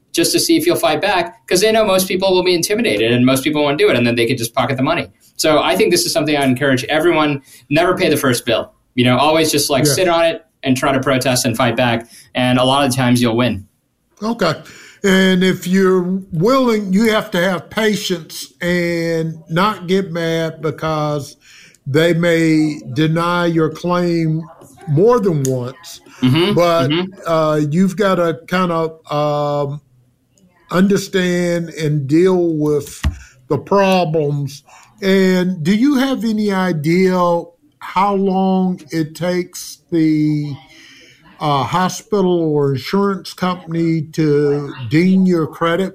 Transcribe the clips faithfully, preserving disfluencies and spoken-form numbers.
just to see if you'll fight back, because they know most people will be intimidated and most people won't do it, and then they could just pocket the money. So I think this is something I encourage everyone, never pay the first bill. You know, always just like yeah. sit on it and try to protest and fight back. And a lot of times you'll win. Okay. And if you're willing, you have to have patience and not get mad because they may deny your claim more than once. Mm-hmm, but mm-hmm. Uh, you've got to kind of um, understand and deal with the problems. And do you have any idea how long it takes the uh, hospital or insurance company to deem your credit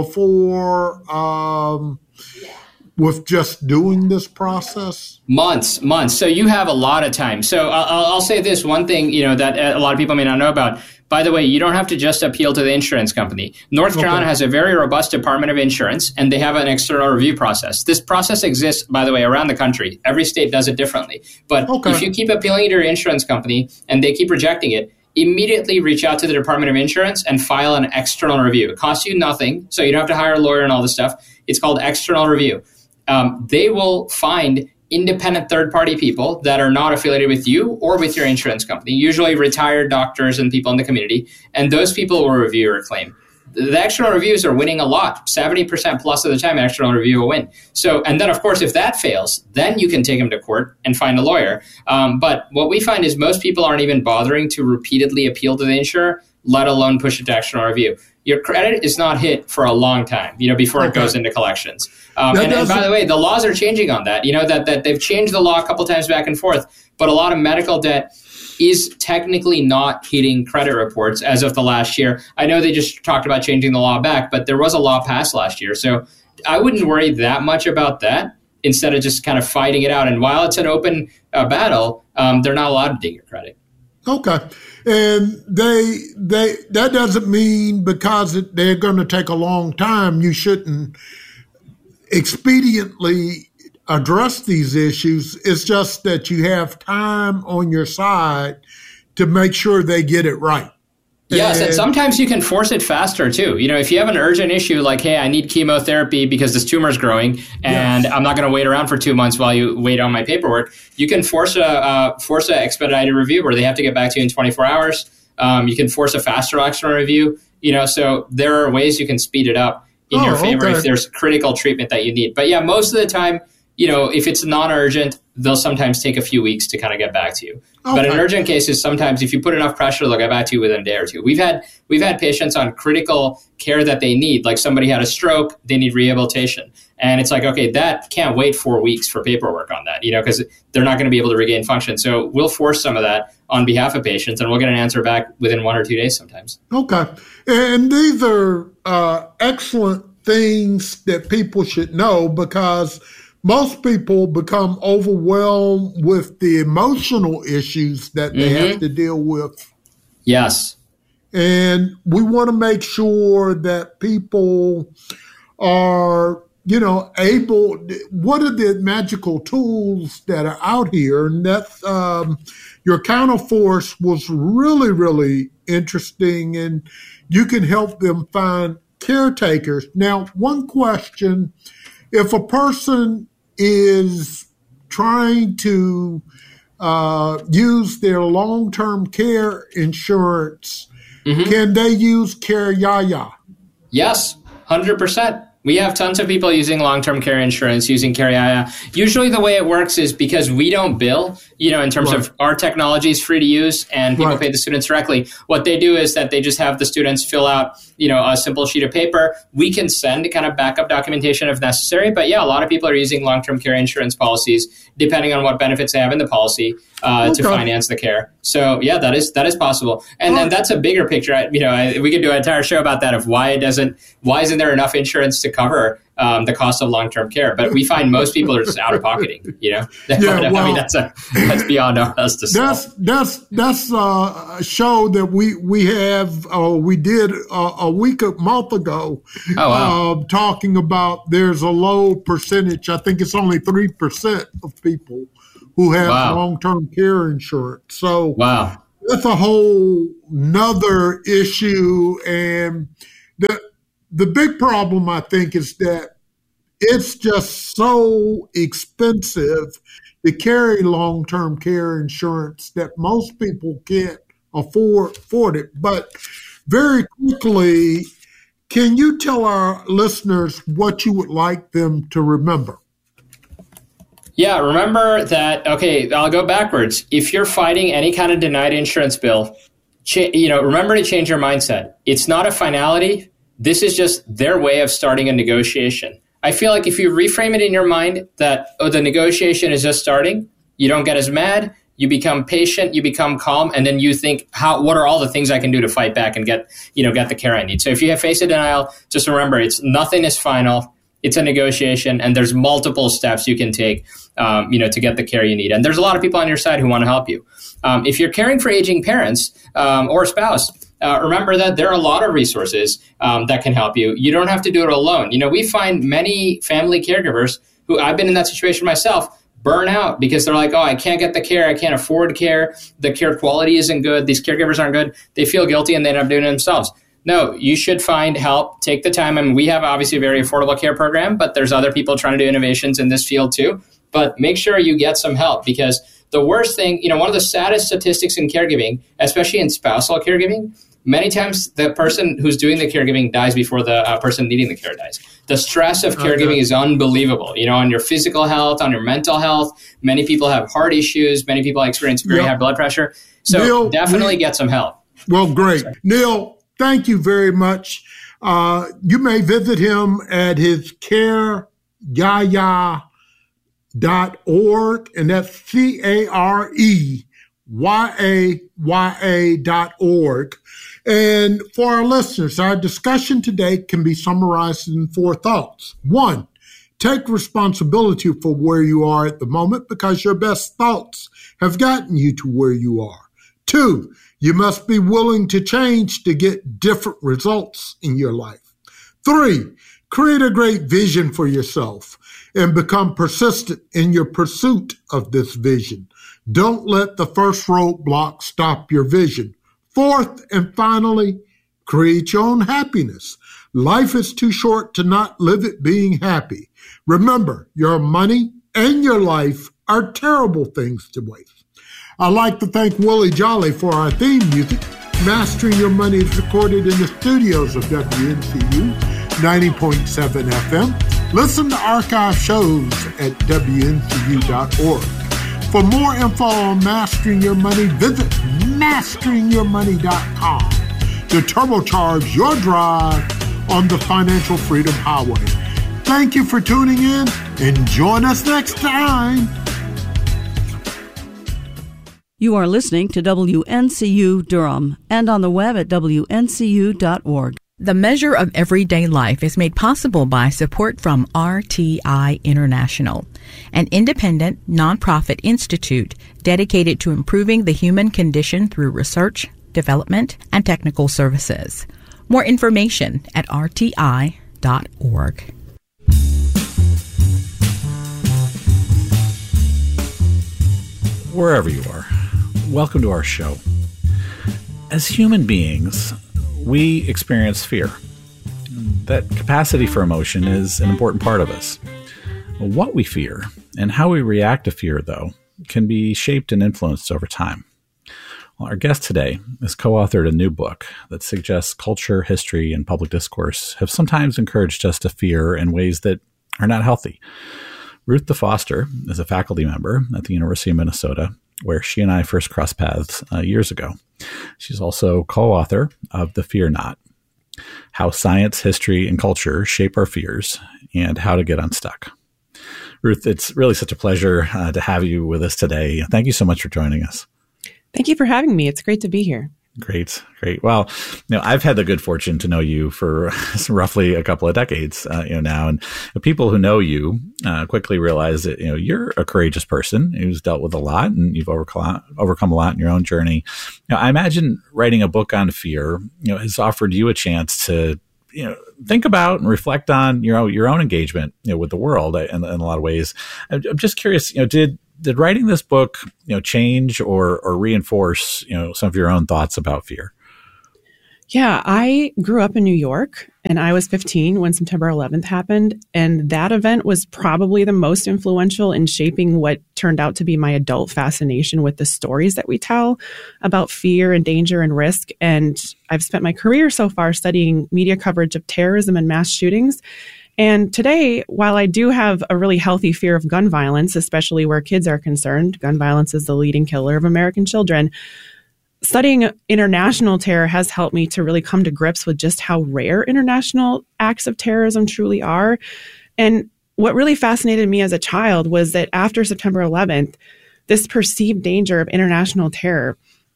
before um, with just doing this process? Months, months. So you have a lot of time. So I'll, I'll say this one thing, you know, that a lot of people may not know about. By the way, you don't have to just appeal to the insurance company. North Carolina okay. has a very robust Department of Insurance, and they have an external review process. This process exists, by the way, around the country. Every state does it differently. But okay. if you keep appealing to your insurance company and they keep rejecting it, immediately reach out to the Department of Insurance and file an external review. It costs you nothing, so you don't have to hire a lawyer and all this stuff. It's called external review. Um, they will find independent third-party people that are not affiliated with you or with your insurance company, usually retired doctors and people in the community, and those people will review your claim. The external reviews are winning a lot. seventy percent plus of the time, an external review will win. So, and then, of course, if that fails, then you can take them to court and find a lawyer. Um, but what we find is most people aren't even bothering to repeatedly appeal to the insurer, let alone push it to external review. Your credit is not hit for a long time, you know, before okay. it goes into collections. Um, and, and by the way, the laws are changing on that. You know, that, that they've changed the law a couple times back and forth, but a lot of medical debt is technically not hitting credit reports as of the last year. I know they just talked about changing the law back, but there was a law passed last year. So I wouldn't worry that much about that instead of just kind of fighting it out. And while it's an open uh, battle, um, they're not allowed to dig your credit. Okay. And they they that doesn't mean because it, they're going to take a long time, you shouldn't expediently address these issues. It's just that you have time on your side to make sure they get it right. Yes, and, and sometimes you can force it faster too. You know, if you have an urgent issue like, hey, I need chemotherapy because this tumor is growing and yes. I'm not going to wait around for two months while you wait on my paperwork, you can force a uh, force an expedited review where they have to get back to you in twenty-four hours. Um, you can force a faster external review. You know, so there are ways you can speed it up in oh, your favor okay. if there's critical treatment that you need. But yeah, most of the time, you know, if it's non-urgent, they'll sometimes take a few weeks to kind of get back to you. Okay. But in urgent cases, sometimes if you put enough pressure, they'll get back to you within a day or two. We've had we've had patients on critical care that they need, like somebody had a stroke, they need rehabilitation. And it's like, okay, that can't wait four weeks for paperwork on that, you know, because they're not going to be able to regain function. So we'll force some of that on behalf of patients, and we'll get an answer back within one or two days sometimes. Okay. And these are uh, excellent things that people should know, because most people become overwhelmed with the emotional issues that they mm-hmm. have to deal with. Yes. And we want to make sure that people are, you know, able, what are the magical tools that are out here? And that's, um, your Counterforce was really, really interesting, and you can help them find caretakers. Now, one question, if a person is trying to uh, use their long-term care insurance, mm-hmm. can they use CareYaya? Yes, one hundred percent. We have tons of people using long-term care insurance, using CareYaya. Usually the way it works is because we don't bill, you know, in terms right. of our technology is free to use and people right. pay the students directly. What they do is that they just have the students fill out, you know, a simple sheet of paper. We can send kind of backup documentation if necessary. But yeah, a lot of people are using long-term care insurance policies, depending on what benefits they have in the policy, uh, okay. to finance the care. So yeah, that is that is possible. And then that's a bigger picture. I, you know, I, we could do an entire show about that of why it doesn't, why isn't there enough insurance to cover um, the cost of long-term care? But we find most people are just out of pocketing, you know? Yeah, well, I mean, that's a, that's beyond us to solve. That's, that's, that's uh, a show that we, we have, uh, we did a, a week, a month ago, oh, wow. uh, talking about there's a low percentage. I think it's only three percent of people who have wow. long-term care insurance. So wow. that's a whole nother issue. And the the big problem, I think, is that it's just so expensive to carry long-term care insurance that most people can't afford, afford it. But very quickly, can you tell our listeners what you would like them to remember? Yeah, remember that, okay, I'll go backwards. If you're fighting any kind of denied insurance bill, cha- you know, remember to change your mindset. It's not a finality. This is just their way of starting a negotiation. I feel like if you reframe it in your mind that, oh, the negotiation is just starting, you don't get as mad, you become patient, you become calm, and then you think, how, what are all the things I can do to fight back and get, you know, get the care I need? So if you have face a denial, just remember, it's nothing is final. It's a negotiation, and there's multiple steps you can take, um, you know, to get the care you need. And there's a lot of people on your side who want to help you. Um, if you're caring for aging parents um, or a spouse, Uh, remember that there are a lot of resources um, that can help you. You don't have to do it alone. You know, we find many family caregivers who, I've been in that situation myself, burn out because they're like, oh, I can't get the care. I can't afford care. The care quality isn't good. These caregivers aren't good. They feel guilty and they end up doing it themselves. No, you should find help. Take the time. I mean, we have obviously a very affordable care program, but there's other people trying to do innovations in this field too. But make sure you get some help, because the worst thing, you know, one of the saddest statistics in caregiving, especially in spousal caregiving, many times the person who's doing the caregiving dies before the uh, person needing the care dies. The stress of caregiving okay. is unbelievable, you know, on your physical health, on your mental health. Many people have heart issues. Many people experience very yep. high blood pressure. So Neil, definitely we, get some help. Well, great. Sorry. Neil, thank you very much. Uh, you may visit him at his care yaya dot org, and that's C A R E Y A Y A dot org. And for our listeners, our discussion today can be summarized in four thoughts. One, take responsibility for where you are at the moment, because your best thoughts have gotten you to where you are. Two, you must be willing to change to get different results in your life. Three, create a great vision for yourself and become persistent in your pursuit of this vision. Don't let the first roadblock stop your vision. Fourth, and finally, create your own happiness. Life is too short to not live it being happy. Remember, your money and your life are terrible things to waste. I'd like to thank Willie Jolly for our theme music. Mastering Your Money is recorded in the studios of W N C U ninety point seven F M. Listen to archive shows at W N C U dot org. For more info on Mastering Your Money, visit mastering your money dot com to turbocharge your drive on the financial freedom highway. Thank you for tuning in, and join us next time. You are listening to W N C U Durham and on the web at W N C U dot org. The Measure of Everyday Life is made possible by support from R T I International, an independent, nonprofit institute dedicated to improving the human condition through research, development, and technical services. More information at R T I dot org. Wherever you are, welcome to our show. As human beings, we experience fear. That capacity for emotion is an important part of us. What we fear and how we react to fear, though, can be shaped and influenced over time. Well, our guest today has co-authored a new book that suggests culture, history, and public discourse have sometimes encouraged us to fear in ways that are not healthy. Ruth DeFoster is a faculty member at the University of Minnesota, where she and I first crossed paths uh, years ago. She's also co-author of The Fear Not: How Science, History, and Culture Shape Our Fears, and How to Get Unstuck. Ruth, it's really such a pleasure uh, to have you with us today. Thank you so much for joining us. Thank you for having me. It's great to be here. Great, great. Well, you know, I've had the good fortune to know you for roughly a couple of decades, uh, you know, now, and the people who know you uh, quickly realize that, you know, you're a courageous person who's dealt with a lot, and you've overcome overcome a lot in your own journey. You know, I imagine writing a book on fear, you know, has offered you a chance to, you know, think about and reflect on your own, your own engagement, you know, with the world in, in a lot of ways. I'm, I'm just curious, you know, did Did writing this book, you know, change or or reinforce, you know, some of your own thoughts about fear? Yeah, I grew up in New York, and I was fifteen when September eleventh happened. And that event was probably the most influential in shaping what turned out to be my adult fascination with the stories that we tell about fear and danger and risk. And I've spent my career so far studying media coverage of terrorism and mass shootings. And today, while I do have a really healthy fear of gun violence, especially where kids are concerned, gun violence is the leading killer of American children, studying international terror has helped me to really come to grips with just how rare international acts of terrorism truly are. And what really fascinated me as a child was that after September eleventh, this perceived danger of international terror,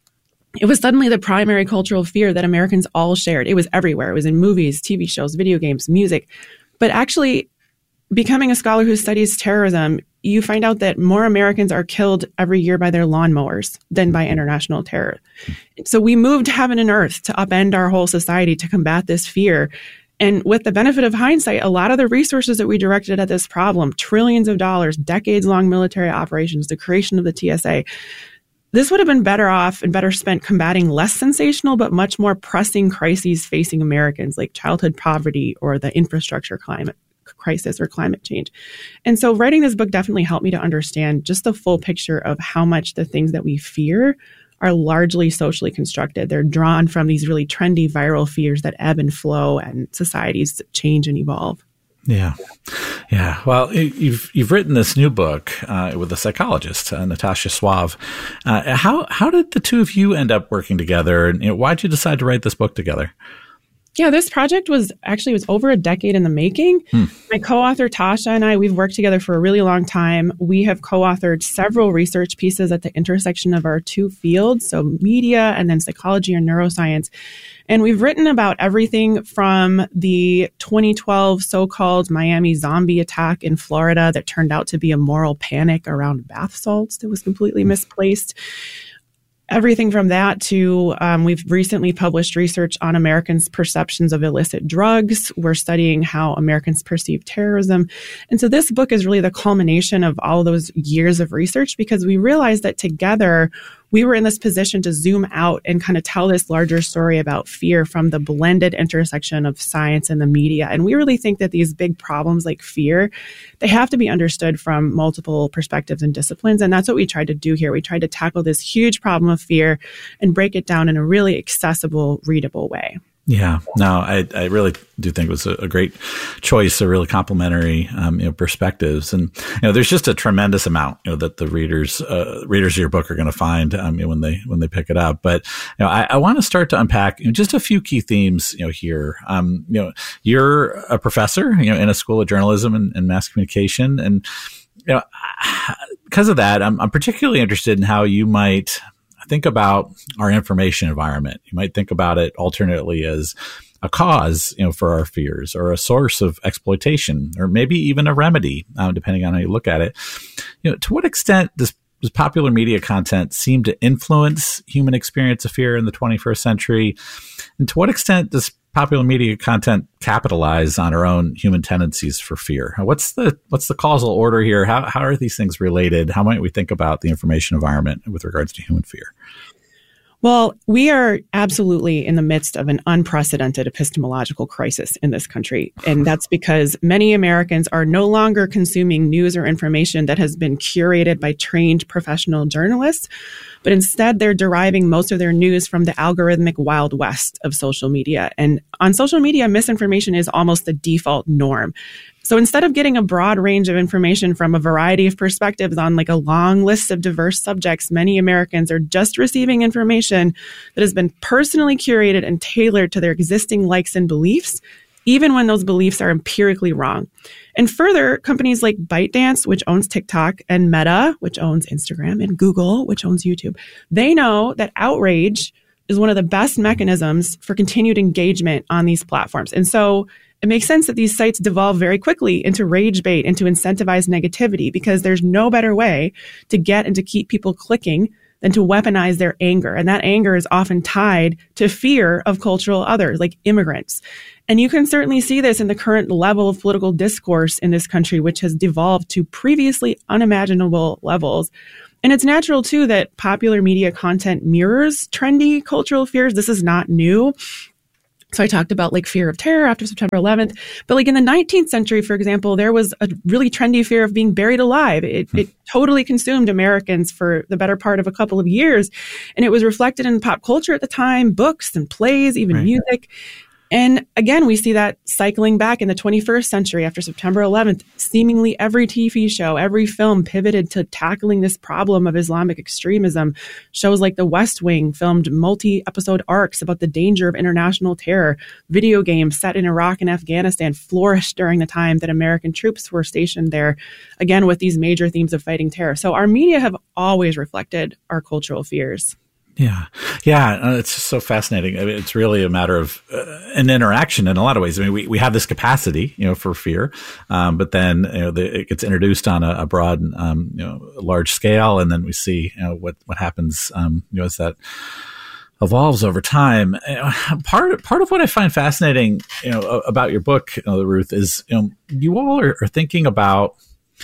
it was suddenly the primary cultural fear that Americans all shared. It was everywhere. It was in movies, T V shows, video games, music. But actually, becoming a scholar who studies terrorism, you find out that more Americans are killed every year by their lawnmowers than by international terror. So we moved heaven and earth to upend our whole society to combat this fear. And with the benefit of hindsight, a lot of the resources that we directed at this problem, trillions of dollars, decades-long military operations, the creation of the T S A, this would have been better off and better spent combating less sensational but much more pressing crises facing Americans, like childhood poverty or the infrastructure climate crisis or climate change. And so writing this book definitely helped me to understand just the full picture of how much the things that we fear are largely socially constructed. They're drawn from these really trendy viral fears that ebb and flow and societies change and evolve. Yeah. Yeah. Well, you've you've written this new book uh, with a psychologist, uh, Natasha Suave. Uh, how how did the two of you end up working together, and you know, why did you decide to write this book together? Yeah, this project was actually it was over a decade in the making. Hmm. My co-author Tasha and I, we've worked together for a really long time. We have co-authored several research pieces at the intersection of our two fields, so media and then psychology or neuroscience. And we've written about everything from the twenty twelve so-called Miami zombie attack in Florida that turned out to be a moral panic around bath salts that was completely misplaced. Everything from that to um, we've recently published research on Americans' perceptions of illicit drugs. We're studying how Americans perceive terrorism. And so this book is really the culmination of all of those years of research because we realized that together we were in this position to zoom out and kind of tell this larger story about fear from the blended intersection of science and the media. And we really think that these big problems like fear, they have to be understood from multiple perspectives and disciplines. And that's what we tried to do here. We tried to tackle this huge problem of fear and break it down in a really accessible, readable way. Yeah, no, I, I really do think it was a, a great choice, a really complementary, um, you know, perspectives. And, you know, there's just a tremendous amount, you know, that the readers, uh, readers of your book are going to find, um, you know, when they, when they pick it up. But, you know, I, I want to start to unpack, you know, just a few key themes, you know, here. Um, you know, you're a professor, you know, in a school of journalism and, and mass communication. And, you know, because of that, I'm, I'm particularly interested in how you might think about our information environment. You might think about it alternately as a cause, you know, for our fears, or a source of exploitation, or maybe even a remedy, um, depending on how you look at it. You know, to what extent does, does popular media content seem to influence human experience of fear in the twenty-first century? And to what extent does popular media content capitalize on our own human tendencies for fear? What's the what's the causal order here? How how are these things related? How might we think about the information environment with regards to human fear? Well, we are absolutely in the midst of an unprecedented epistemological crisis in this country. And that's because many Americans are no longer consuming news or information that has been curated by trained professional journalists, but instead they're deriving most of their news from the algorithmic Wild West of social media. And on social media, misinformation is almost the default norm. So instead of getting a broad range of information from a variety of perspectives on like a long list of diverse subjects, many Americans are just receiving information that has been personally curated and tailored to their existing likes and beliefs, even when those beliefs are empirically wrong. And further, companies like ByteDance, which owns TikTok, and Meta, which owns Instagram, and Google, which owns YouTube, they know that outrage is one of the best mechanisms for continued engagement on these platforms. And so it makes sense that these sites devolve very quickly into rage bait and to incentivize negativity, because there's no better way to get and to keep people clicking than to weaponize their anger. And that anger is often tied to fear of cultural others, like immigrants. And you can certainly see this in the current level of political discourse in this country, which has devolved to previously unimaginable levels. And it's natural, too, that popular media content mirrors trendy cultural fears. This is not new. So I talked about like fear of terror after September eleventh, but like in the nineteenth century, for example, there was a really trendy fear of being buried alive. It, it totally consumed Americans for the better part of a couple of years. And it was reflected in pop culture at the time, books and plays, even right. music. And again, we see that cycling back in the twenty-first century after September eleventh. Seemingly every T V show, every film pivoted to tackling this problem of Islamic extremism. Shows like The West Wing filmed multi-episode arcs about the danger of international terror. Video games set in Iraq and Afghanistan flourished during the time that American troops were stationed there, again, with these major themes of fighting terror. So our media have always reflected our cultural fears. Yeah. Yeah. Uh, it's just so fascinating. I mean, it's really a matter of uh, an interaction in a lot of ways. I mean, we, we have this capacity, you know, for fear, um, but then, you know, the, it gets introduced on a, a broad, um, you know, large scale. And then we see, you know, what, what happens, um, you know, as that evolves over time. You know, part, part of what I find fascinating, you know, about your book, you know, Ruth, is, you know, you all are, are thinking about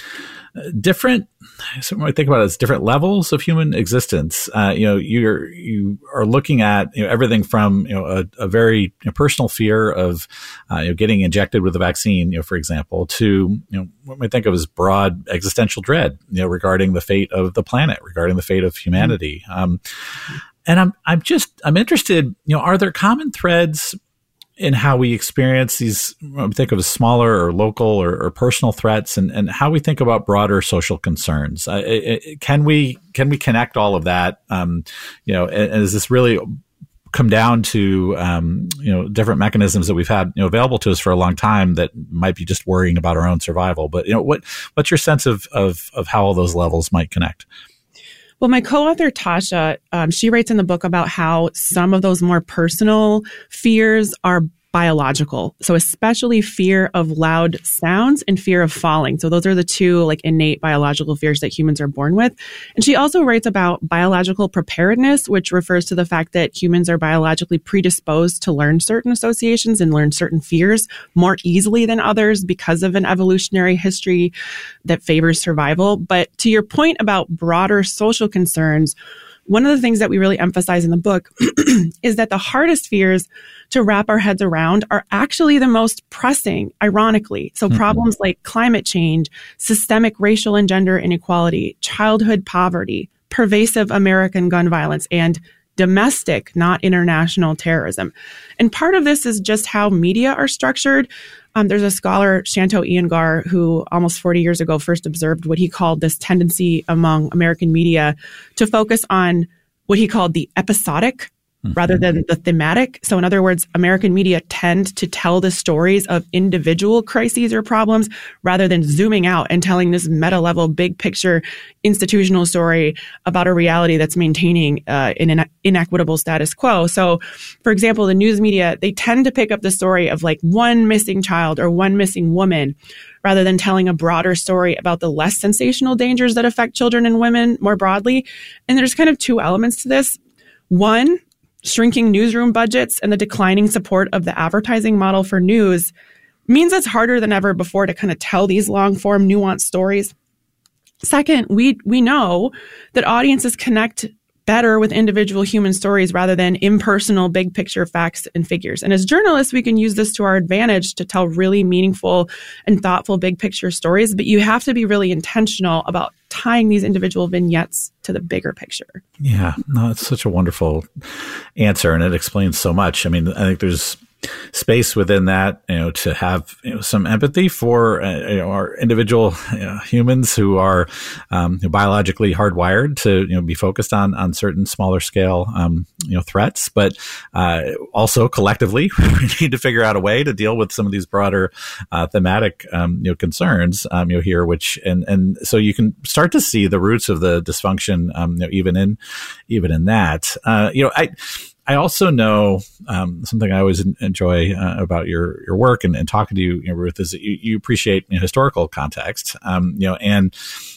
different, so when I think about it as different levels of human existence. Uh, you know, you're, you are looking at, you know, everything from, you know, a, a very you know, personal fear of, uh, you know, getting injected with a vaccine, you know, for example, to, you know, what we think of as broad existential dread, you know, regarding the fate of the planet, regarding the fate of humanity. Um, and I'm, I'm just, I'm interested, you know, are there common threads in how we experience these, what we think of as smaller or local or, or personal threats, and, and how we think about broader social concerns? Uh, it, it, can we can we connect all of that? Um, you know, and, and does this really come down to um, you know different mechanisms that we've had you know available to us for a long time that might be just worrying about our own survival? But you know, what what's your sense of of of how all those levels might connect? Well, my co-author, Tasha, um, she writes in the book about how some of those more personal fears are biological. So especially fear of loud sounds and fear of falling. So those are the two like innate biological fears that humans are born with. And she also writes about biological preparedness, which refers to the fact that humans are biologically predisposed to learn certain associations and learn certain fears more easily than others because of an evolutionary history that favors survival. But to your point about broader social concerns, one of the things that we really emphasize in the book is that the hardest fears to wrap our heads around are actually the most pressing, ironically. So mm-hmm. problems like climate change, systemic racial and gender inequality, childhood poverty, pervasive American gun violence, and domestic, not international terrorism. And part of this is just how media are structured. Um, there's a scholar, Shanto Iyengar, who almost forty years ago first observed what he called this tendency among American media to focus on what he called the episodic mm-hmm. rather than the thematic. So in other words, American media tend to tell the stories of individual crises or problems rather than zooming out and telling this meta-level, big picture institutional story about a reality that's maintaining uh, an in- inequitable status quo. So, for example, the news media, they tend to pick up the story of like one missing child or one missing woman rather than telling a broader story about the less sensational dangers that affect children and women more broadly. And there's kind of two elements to this. One, shrinking newsroom budgets and the declining support of the advertising model for news means it's harder than ever before to kind of tell these long-form, nuanced stories. Second, we we know that audiences connect better with individual human stories rather than impersonal, big picture facts and figures. And as journalists, we can use this to our advantage to tell really meaningful and thoughtful big picture stories. But you have to be really intentional about tying these individual vignettes to the bigger picture. Yeah, no, it's such a wonderful answer, and it explains so much. I mean, I think there's space within that, you know, to have you know, some empathy for uh, you know, our individual you know, humans who are um, biologically hardwired to you know be focused on on certain smaller scale um, you know threats, but uh, also collectively we need to figure out a way to deal with some of these broader uh, thematic um, you know concerns um, you know here, which and and so you can start to see the roots of the dysfunction um, you know, even in even in that uh, you know I. I also know um, something I always enjoy uh, about your your work and, and talking to you, you know, Ruth, is that you, you appreciate you know, historical context, um, you know, and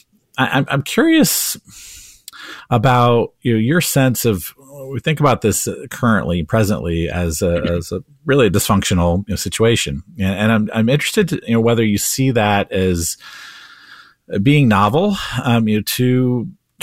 I, I'm curious about you know, your sense of we think about this currently, presently, as a, as a really a dysfunctional you know, situation, and, and I'm I'm interested to, you know whether you see that as being novel, um, you know, to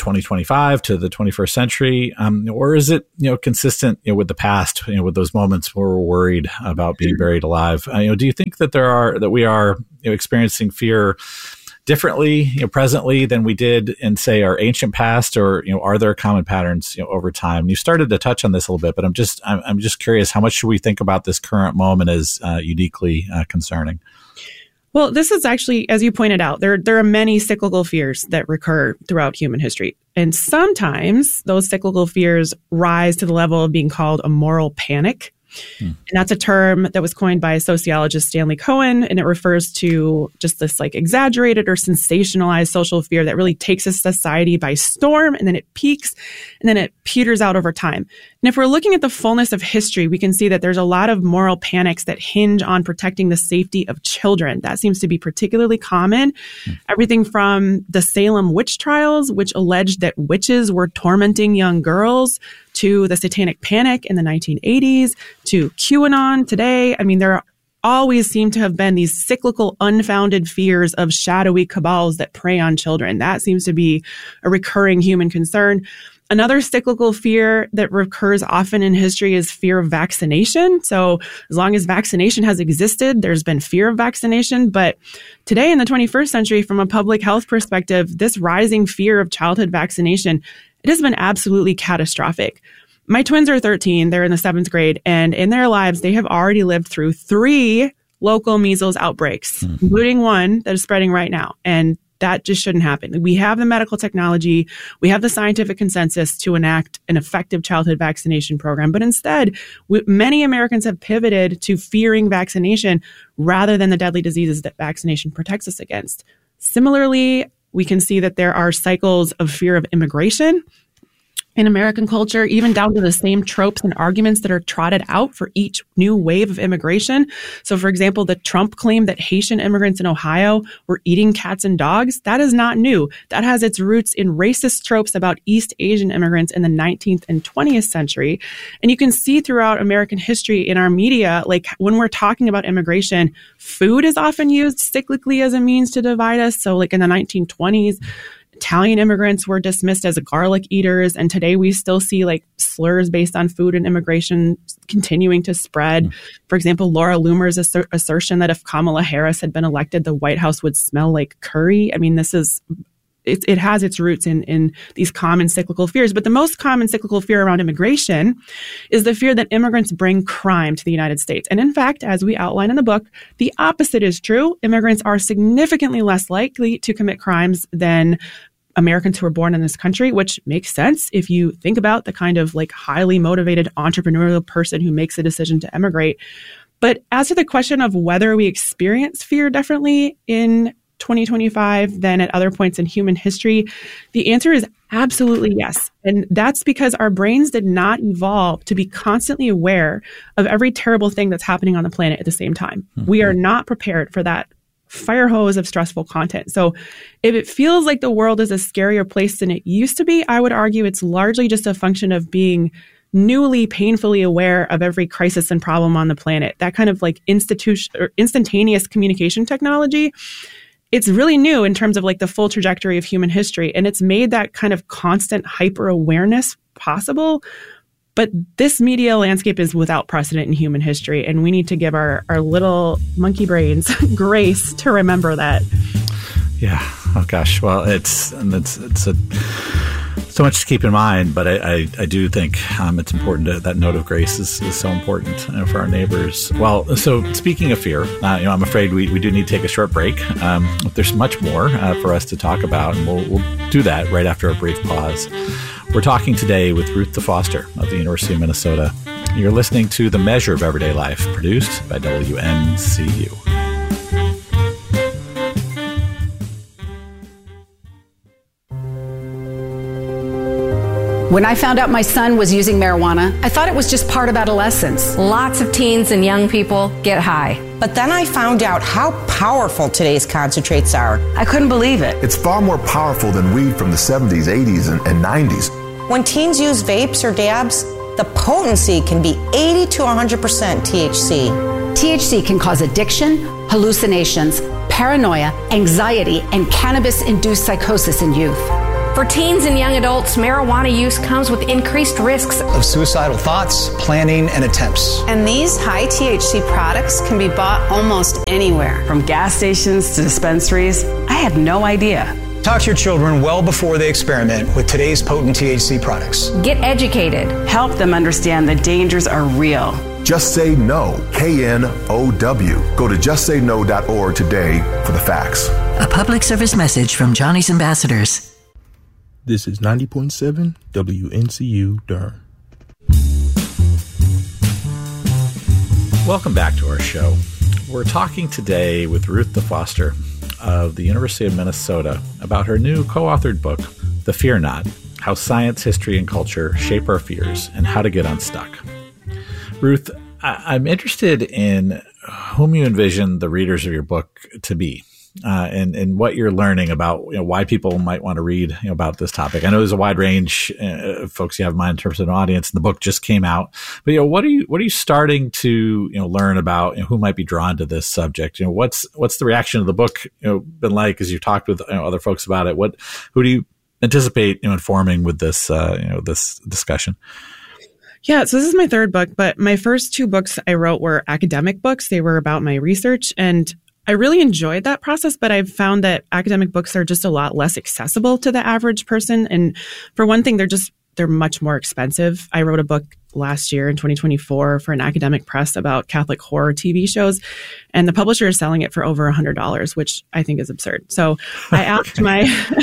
twenty twenty-five to the twenty-first century, um, or is it, you know, consistent, you know, with the past, you know, with those moments where we're worried about being buried alive? Uh, you know, do you think that there are that we are you know, experiencing fear differently, you know, presently than we did in, say, our ancient past, or you know, are there common patterns, you know, over time? You started to touch on this a little bit, but I'm just I'm, I'm just curious, how much should we think about this current moment as uh, uniquely uh, concerning? Well, this is actually, as you pointed out, there, there are many cyclical fears that recur throughout human history. And sometimes those cyclical fears rise to the level of being called a moral panic. Hmm. And that's a term that was coined by sociologist Stanley Cohen, and it refers to just this like exaggerated or sensationalized social fear that really takes a society by storm, and then it peaks, and then it peters out over time. And if we're looking at the fullness of history, we can see that there's a lot of moral panics that hinge on protecting the safety of children. That seems to be particularly common. Hmm. Everything from the Salem witch trials, which alleged that witches were tormenting young girls, to the Satanic Panic in the nineteen eighties, to QAnon today. I mean, there always seem to have been these cyclical, unfounded fears of shadowy cabals that prey on children. That seems to be a recurring human concern. Another cyclical fear that recurs often in history is fear of vaccination. So as long as vaccination has existed, there's been fear of vaccination. But today in the twenty-first century, from a public health perspective, this rising fear of childhood vaccination, it has been absolutely catastrophic. My twins are thirteen. They're in the seventh grade. And in their lives, they have already lived through three local measles outbreaks, mm-hmm. including one that is spreading right now. And that just shouldn't happen. We have the medical technology. We have the scientific consensus to enact an effective childhood vaccination program. But instead, we, many Americans have pivoted to fearing vaccination rather than the deadly diseases that vaccination protects us against. Similarly, we can see that there are cycles of fear of immigration in American culture, even down to the same tropes and arguments that are trotted out for each new wave of immigration. So, for example, the Trump claim that Haitian immigrants in Ohio were eating cats and dogs, that is not new. That has its roots in racist tropes about East Asian immigrants in the nineteenth and twentieth century. And you can see throughout American history in our media, like when we're talking about immigration, food is often used cyclically as a means to divide us. So like in the nineteen twenties, Italian immigrants were dismissed as garlic eaters, and today we still see like slurs based on food and immigration continuing to spread. Mm. For example, Laura Loomer's asser- assertion that if Kamala Harris had been elected, the White House would smell like curry. I mean, this is it, it has its roots in, in these common cyclical fears. But the most common cyclical fear around immigration is the fear that immigrants bring crime to the United States. And in fact, as we outline in the book, the opposite is true. Immigrants are significantly less likely to commit crimes than Americans who were born in this country, which makes sense if you think about the kind of like highly motivated entrepreneurial person who makes a decision to emigrate. But as to the question of whether we experience fear differently in twenty twenty-five than at other points in human history, the answer is absolutely yes. And that's because our brains did not evolve to be constantly aware of every terrible thing that's happening on the planet at the same time. Mm-hmm. We are not prepared for that fire hose of stressful content. So if it feels like the world is a scarier place than it used to be, I would argue it's largely just a function of being newly painfully aware of every crisis and problem on the planet. That kind of like institution or instantaneous communication technology, it's really new in terms of like the full trajectory of human history. And it's made that kind of constant hyper awareness possible. But this media landscape is without precedent in human history, and we need to give our, our little monkey brains grace to remember that. Yeah. Oh gosh. Well, it's and it's it's a, so much to keep in mind, but I I, I do think um, it's important to, that note of grace is, is so important uh, for our neighbors. Well, so speaking of fear, uh, you know, I'm afraid we, we do need to take a short break. Um, there's much more uh, for us to talk about, and we'll we'll do that right after a brief pause. We're talking today with Ruth DeFoster of the University of Minnesota. You're listening to The Measure of Everyday Life, produced by W N C U. When I found out my son was using marijuana, I thought it was just part of adolescence. Lots of teens and young people get high. But then I found out how powerful today's concentrates are. I couldn't believe it. It's far more powerful than weed from the seventies, eighties, and, and nineties. When teens use vapes or dabs, the potency can be eighty to one hundred percent T H C. T H C can cause addiction, hallucinations, paranoia, anxiety, and cannabis-induced psychosis in youth. For teens and young adults, marijuana use comes with increased risks of suicidal thoughts, planning, and attempts. And these high T H C products can be bought almost anywhere. From gas stations to dispensaries, I had no idea. Talk to your children well before they experiment with today's potent T H C products. Get educated. Help them understand the dangers are real. Just Say No, K N O W. Go to just say no dot org today for the facts. A public service message from Johnny's Ambassadors. This is ninety point seven W N C U Durham. Welcome back to our show. We're talking today with Ruth DeFoster of the University of Minnesota about her new co-authored book, The Fear Knot: How Science, History, and Culture Shape Our Fears and How to Get Unstuck. Ruth, I- I'm interested in whom you envision the readers of your book to be. Uh, and, and what you're learning about, you know, why people might want to read, you know, about this topic. I know there's a wide range uh, of folks you have in mind in terms of an audience, and the book just came out. But, you know, what are you, what are you starting to, you know, learn about, you know, who might be drawn to this subject? You know, what's, what's the reaction of the book, you know, been like as you've talked with, you know, other folks about it? What, who do you anticipate, you know, informing with this, uh, you know, this discussion? Yeah, so this is my third book, but my first two books I wrote were academic books. They were about my research, and I really enjoyed that process, but I've found that academic books are just a lot less accessible to the average person. And for one thing, they're just, they're much more expensive. I wrote a book last year in twenty twenty-four for an academic press about Catholic horror T V shows, and the publisher is selling it for over one hundred dollars, which I think is absurd. So I asked my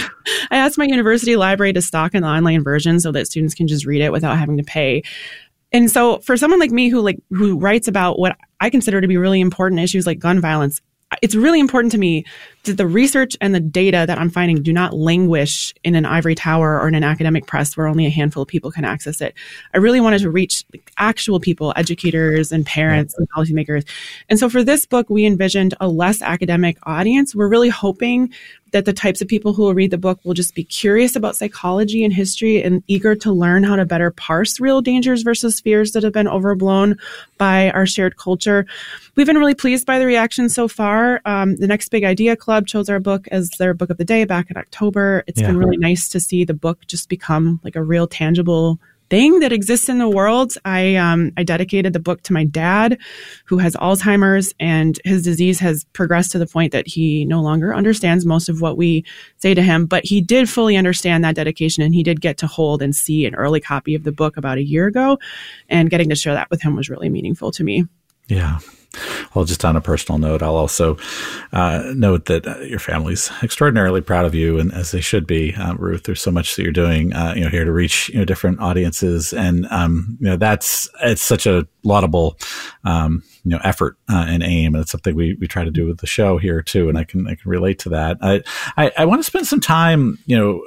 I asked my university library to stock an online version so that students can just read it without having to pay. And so for someone like me who like who writes about what I consider to be really important issues like gun violence, it's really important to me that the research and the data that I'm finding do not languish in an ivory tower or in an academic press where only a handful of people can access it. I really wanted to reach like, actual people, educators and parents and policymakers. And so for this book, we envisioned a less academic audience. We're really hoping that the types of people who will read the book will just be curious about psychology and history and eager to learn how to better parse real dangers versus fears that have been overblown by our shared culture. We've been really pleased by the reaction so far. Um, the Next Big Idea Club chose our book as their book of the day back in October. It's yeah. been really nice to see the book just become like a real tangible thing that exists in the world. I um, I dedicated the book to my dad, who has Alzheimer's, and his disease has progressed to the point that he no longer understands most of what we say to him. But he did fully understand that dedication, and he did get to hold and see an early copy of the book about a year ago. And getting to share that with him was really meaningful to me. Yeah. Well, just on a personal note, I'll also uh, note that uh, your family's extraordinarily proud of you, and as they should be, uh, Ruth. There's so much that you're doing, uh, you know, here to reach you know different audiences, and um, you know that's it's such a laudable, um, you know, effort uh, and aim, and it's something we we try to do with the show here too. And I can I can relate to that. I I, I want to spend some time, you know.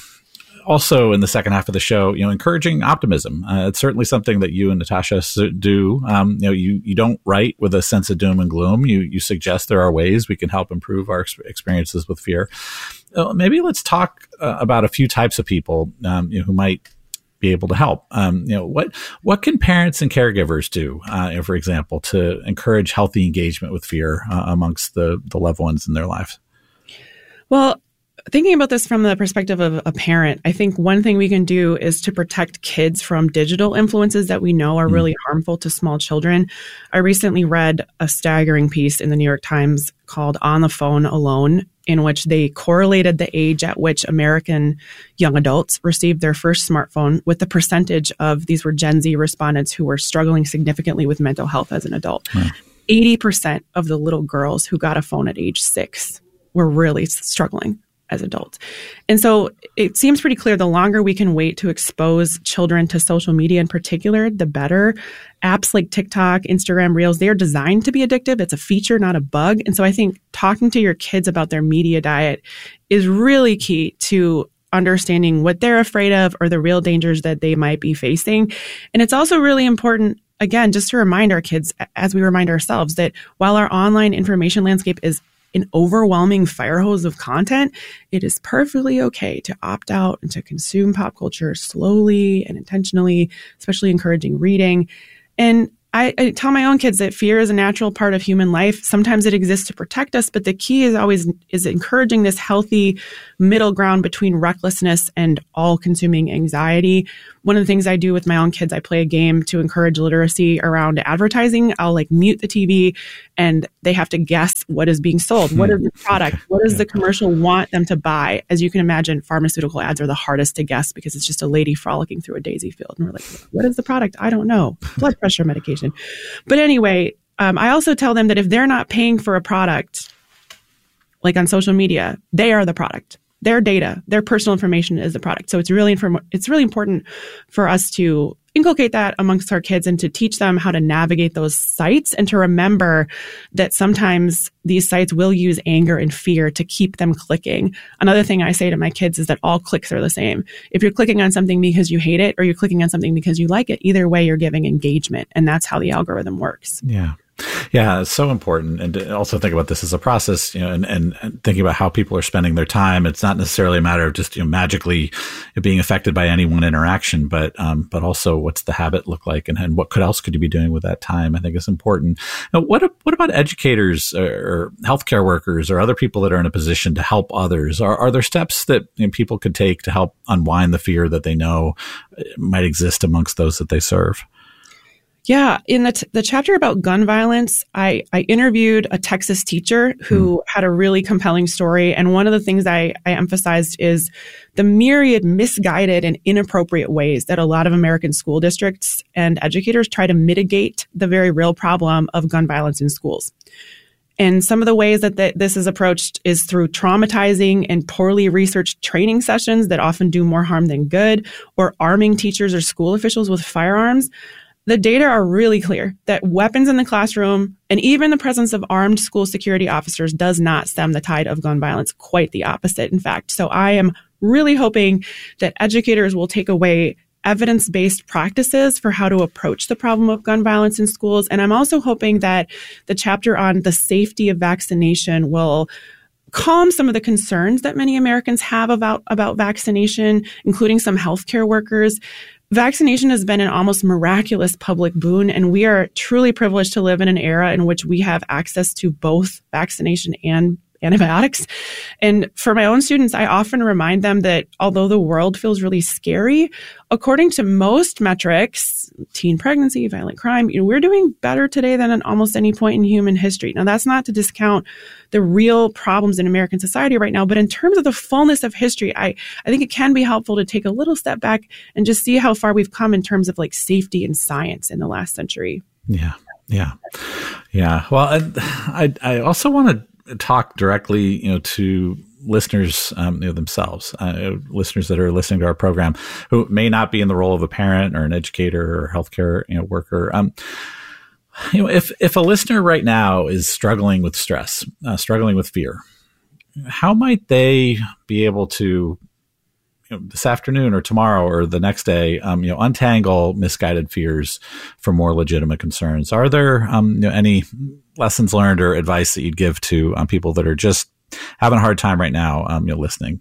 Also, in the second half of the show, you know, encouraging optimism. Uh, it's certainly something that you and Natasha do. Um, you know, you you don't write with a sense of doom and gloom. You you suggest there are ways we can help improve our ex- experiences with fear. Uh, maybe let's talk uh, about a few types of people um, you know, who might be able to help. Um, you know, what what can parents and caregivers do, uh, you know, for example, to encourage healthy engagement with fear uh, amongst the the loved ones in their lives? Well, thinking about this from the perspective of a parent, I think one thing we can do is to protect kids from digital influences that we know are really mm. harmful to small children. I recently read a staggering piece in the New York Times called On the Phone Alone, in which they correlated the age at which American young adults received their first smartphone with the percentage of, these were Gen Z respondents who were struggling significantly with mental health as an adult. Mm. eighty percent of the little girls who got a phone at age six were really struggling as adults. And so it seems pretty clear the longer we can wait to expose children to social media in particular, the better. Apps like TikTok, Instagram, Reels, they are designed to be addictive. It's a feature, not a bug. And so I think talking to your kids about their media diet is really key to understanding what they're afraid of or the real dangers that they might be facing. And it's also really important, again, just to remind our kids, as we remind ourselves, that while our online information landscape is an overwhelming fire hose of content, it is perfectly okay to opt out and to consume pop culture slowly and intentionally, especially encouraging reading. And I, I tell my own kids that fear is a natural part of human life. Sometimes it exists to protect us, but the key is always is encouraging this healthy middle ground between recklessness and all-consuming anxiety. One of the things I do with my own kids, I play a game to encourage literacy around advertising. I'll like mute the T V and they have to guess what is being sold. What is the product? What does the commercial want them to buy? As you can imagine, pharmaceutical ads are the hardest to guess because it's just a lady frolicking through a daisy field. And we're like, what is the product? I don't know. Blood pressure medication. But anyway, um, I also tell them that if they're not paying for a product, like on social media, they are the product. Their data, their personal information is the product. So it's really inform- it's really important for us to inculcate that amongst our kids and to teach them how to navigate those sites and to remember that sometimes these sites will use anger and fear to keep them clicking. Another thing I say to my kids is that all clicks are the same. If you're clicking on something because you hate it or you're clicking on something because you like it, either way you're giving engagement, and that's how the algorithm works. Yeah. Yeah, it's so important. And to also think about this as a process, you know, and, and, and thinking about how people are spending their time. It's not necessarily a matter of just, you know, magically being affected by any one interaction, but, um, but also what's the habit look like, and, and what could else could you be doing with that time? I think is important. Now, what, what about educators or, or healthcare workers or other people that are in a position to help others? Are, are there steps that, you know, people could take to help unwind the fear that they know might exist amongst those that they serve? Yeah. In the, t- the chapter about gun violence, I, I interviewed a Texas teacher who mm. had a really compelling story. And one of the things I, I emphasized is the myriad misguided and inappropriate ways that a lot of American school districts and educators try to mitigate the very real problem of gun violence in schools. And some of the ways that th- this is approached is through traumatizing and poorly researched training sessions that often do more harm than good, or arming teachers or school officials with firearms. The data are really clear that weapons in the classroom and even the presence of armed school security officers does not stem the tide of gun violence. Quite the opposite, in fact. So I am really hoping that educators will take away evidence-based practices for how to approach the problem of gun violence in schools. And I'm also hoping that the chapter on the safety of vaccination will calm some of the concerns that many Americans have about, about vaccination, including some healthcare workers. Vaccination has been an almost miraculous public boon, and we are truly privileged to live in an era in which we have access to both vaccination and antibiotics. And for my own students, I often remind them that although the world feels really scary, according to most metrics, teen pregnancy, violent crime, you know, we're doing better today than at almost any point in human history. Now, that's not to discount the real problems in American society right now, but in terms of the fullness of history, I, I think it can be helpful to take a little step back and just see how far we've come in terms of like safety and science in the last century. Yeah, yeah, yeah. Well, I, I, I also want to talk directly, you know, to listeners, um, you know, themselves, uh, listeners that are listening to our program who may not be in the role of a parent or an educator or healthcare, you know, worker. Um, you know, if if a listener right now is struggling with stress, uh, struggling with fear, how might they be able to, you know, this afternoon or tomorrow or the next day, um, you know, untangle misguided fears for more legitimate concerns? Are there um, you know, any lessons learned or advice that you'd give to um, people that are just having a hard time right now, um, you know, listening?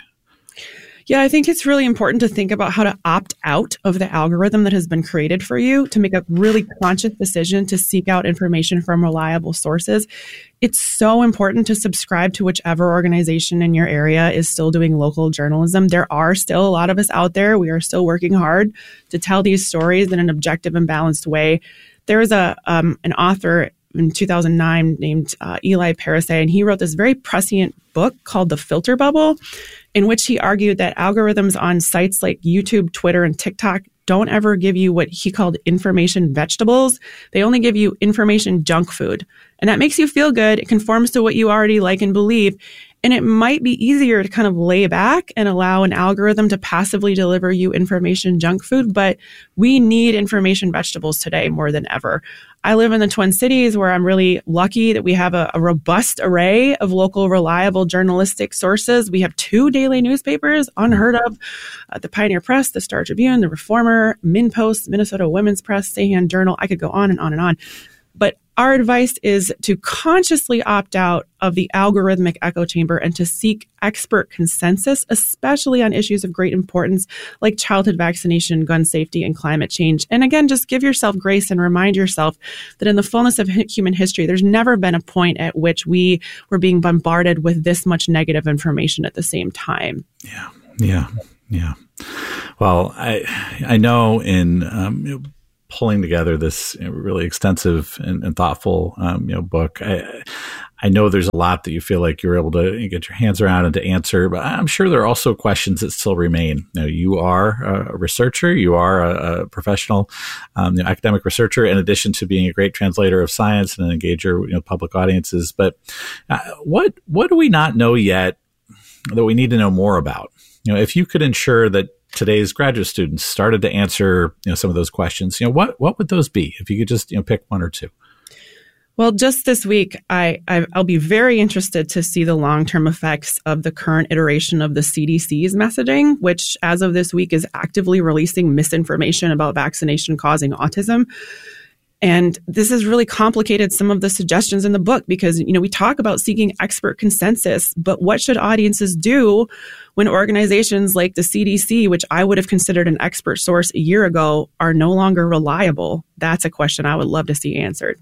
Yeah, I think it's really important to think about how to opt out of the algorithm that has been created for you, to make a really conscious decision to seek out information from reliable sources. It's so important to subscribe to whichever organization in your area is still doing local journalism. There are still a lot of us out there. We are still working hard to tell these stories in an objective and balanced way. There is a um, an author in two thousand nine named uh, Eli Parasay, and he wrote this very prescient book called The Filter Bubble, in which he argued that algorithms on sites like YouTube, Twitter, and TikTok don't ever give you what he called information vegetables. They only give you information junk food. And that makes you feel good. It conforms to what you already like and believe. And it might be easier to kind of lay back and allow an algorithm to passively deliver you information junk food, but we need information vegetables today more than ever. I live in the Twin Cities, where I'm really lucky that we have a, a robust array of local, reliable journalistic sources. We have two daily newspapers, unheard of, uh, the Pioneer Press, the Star Tribune, the Reformer, MinnPost, Minnesota Women's Press, Sahan Journal. I could go on and on and on. But Our advice is to consciously opt out of the algorithmic echo chamber and to seek expert consensus, especially on issues of great importance like childhood vaccination, gun safety, and climate change. And again, just give yourself grace and remind yourself that in the fullness of human history, there's never been a point at which we were being bombarded with this much negative information at the same time. Yeah, yeah, yeah. Well, I I know in um, you know, pulling together this you know, really extensive and, and thoughtful um, you know book, I, I know there's a lot that you feel like you're able to get your hands around and to answer, but I'm sure there are also questions that still remain. You know, you are a researcher, you are a, a professional um, you know, academic researcher, in addition to being a great translator of science and an engager, you know, public audiences. But uh, what what do we not know yet that we need to know more about? You know, if you could ensure that today's graduate students started to answer, you know, some of those questions, you know, what, what would those be if you could just, you know, pick one or two? Well, just this week, I, I, I'll be very interested to see the long-term effects of the current iteration of the C D C's messaging, which as of this week is actively releasing misinformation about vaccination causing autism. And this has really complicated some of the suggestions in the book because, you know, we talk about seeking expert consensus, but what should audiences do when organizations like the C D C, which I would have considered an expert source a year ago, are no longer reliable? That's a question I would love to see answered.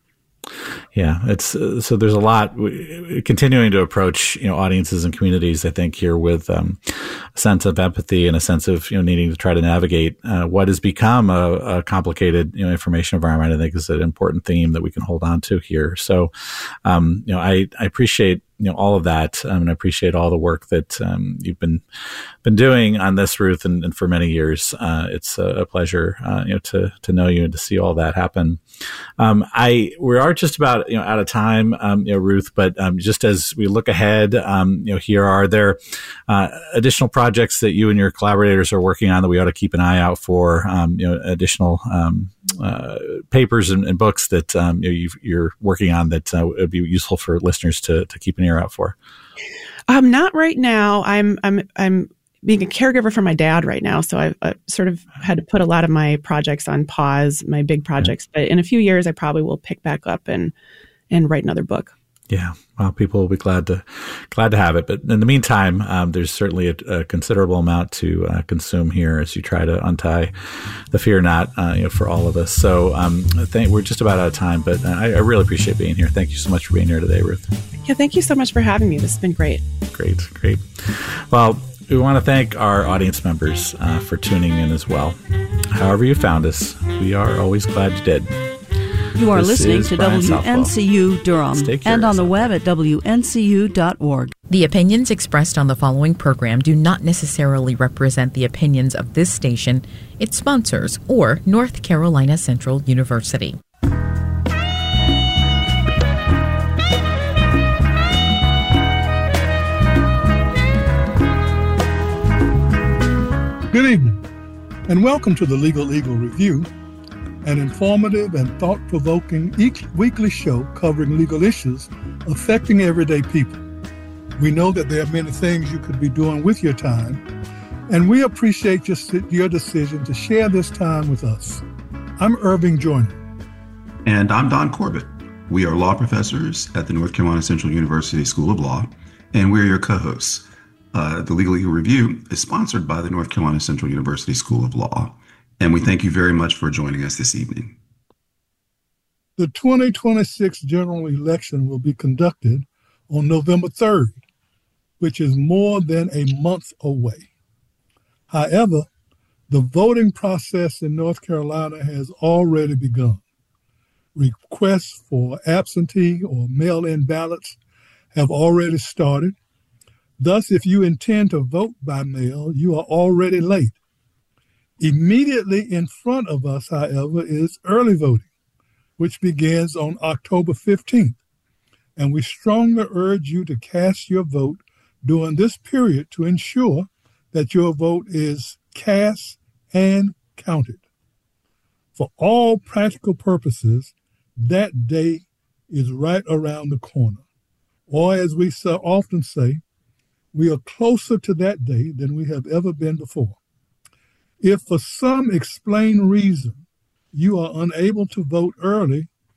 Yeah, it's uh, so there's a lot we, continuing to approach, you know, audiences and communities, I think, here with um, a sense of empathy and a sense of, you know, needing to try to navigate uh, what has become a, a complicated, you know, information environment. I think is an important theme that we can hold on to here. So, um, you know, I, I appreciate, you know, all of that. Um, and I appreciate all the work that um, you've been been doing on this, Ruth, and, and for many years. Uh, it's a, a pleasure, uh, you know, to to know you and to see all that happen. Um, I we are just about, you know, out of time, um, you know, Ruth. But um, just as we look ahead, um, you know, here are there uh, additional projects that you and your collaborators are working on that we ought to keep an eye out for? Um, you know, additional um, uh, papers and, and books that um, you know, you've, you're working on that uh, would be useful for listeners to to keep an ear out for. Um, not right now. I'm I'm I'm being a caregiver for my dad right now, so I've, I've sort of had to put a lot of my projects on pause, my big projects. Yeah. But in a few years, I probably will pick back up and and write another book. Yeah, well, people will be glad to glad to have it. But in the meantime, um, there's certainly a, a considerable amount to uh, consume here as you try to untie the fear knot, uh, you know, for all of us. So um, I think we're just about out of time, but I, I really appreciate being here. Thank you so much for being here today, Ruth. Yeah, thank you so much for having me. This has been great. Great, great. Well, we want to thank our audience members uh, for tuning in as well. However you found us, we are always glad you did. You are This listening is to Brian W N C U Durham Stay and on the curious. web at W N C U dot org. The opinions expressed on the following program do not necessarily represent the opinions of this station, its sponsors, or North Carolina Central University. Good evening, and welcome to the Legal Eagle Review, an informative and thought-provoking each weekly show covering legal issues affecting everyday people. We know that there are many things you could be doing with your time, and we appreciate your, your decision to share this time with us. I'm Irving Joyner. And I'm Don Corbett. We are law professors at the North Carolina Central University School of Law, and we're your co-hosts. Uh, the Legal Eagle Review is sponsored by the North Carolina Central University School of Law, and we thank you very much for joining us this evening. The twenty twenty-six general election will be conducted on November third, which is more than a month away. However, the voting process in North Carolina has already begun. Requests for absentee or mail-in ballots have already started. Thus, if you intend to vote by mail, you are already late. Immediately in front of us, however, is early voting, which begins on October fifteenth. And we strongly urge you to cast your vote during this period to ensure that your vote is cast and counted. For all practical purposes, that day is right around the corner. Or as we so often say, we are closer to that day than we have ever been before. If for some explained reason you are unable to vote early,